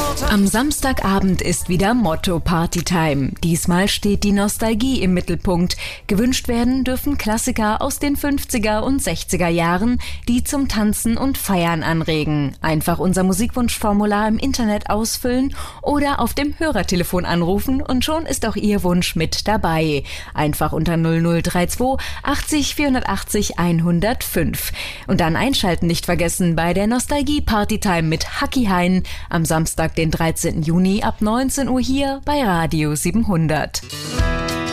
Am Samstagabend ist wieder Motto-Party-Time. Diesmal steht die Nostalgie im Mittelpunkt. Gewünscht werden dürfen Klassiker aus den 50er und 60er Jahren, die zum Tanzen und Feiern anregen. Einfach unser Musikwunschformular im Internet ausfüllen oder auf dem Hörertelefon anrufen und schon ist auch Ihr Wunsch mit dabei. Einfach unter 0032 80 480 105. Und dann einschalten nicht vergessen bei der Nostalgie-Party-Time mit Haki Hein am Samstag, den 13. Juni ab 19 Uhr hier bei Radio 700.